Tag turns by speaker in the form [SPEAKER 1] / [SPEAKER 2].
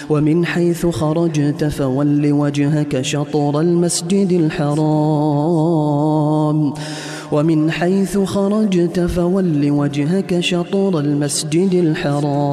[SPEAKER 1] ومن حيث خرجت فول وجهك شطر المسجد الحرام ومن حيث خرجت فول وجهك شطر المسجد الحرام